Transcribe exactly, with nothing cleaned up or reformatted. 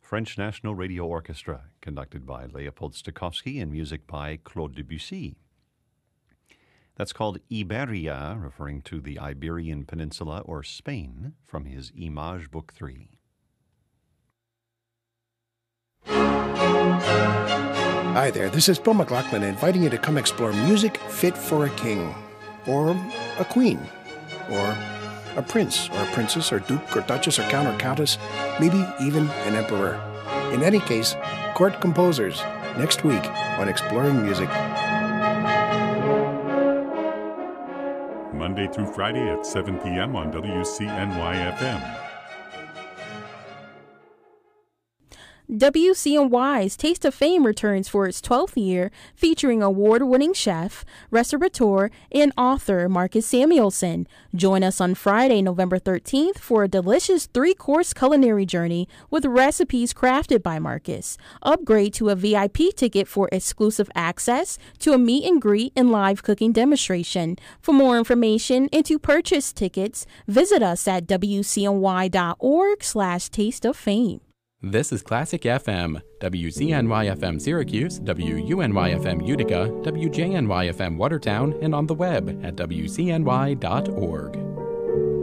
French National Radio Orchestra, conducted by Leopold Stokowski and music by Claude Debussy. That's called Iberia, referring to the Iberian Peninsula or Spain, from his Images Book three. Hi there, this is Bill McLaughlin inviting you to come explore music fit for a king, or a queen, or a prince, or a princess, or duke, or duchess, or count, or countess, maybe even an emperor. In any case, court composers, next week on Exploring Music. Monday through Friday at seven p.m. on W C N Y F M. W C N Y's Taste of Fame returns for its twelfth year, featuring award-winning chef, restaurateur, and author Marcus Samuelsson. Join us on Friday, November thirteenth for a delicious three-course culinary journey with recipes crafted by Marcus. Upgrade to a V I P ticket for exclusive access to a meet and greet and live cooking demonstration. For more information and to purchase tickets, visit us at W C N Y dot org slash taste of fame. This is Classic F M, W Z N Y F M Syracuse, W U N Y F M Utica, W J N Y F M Watertown, and on the web at W C N Y dot org.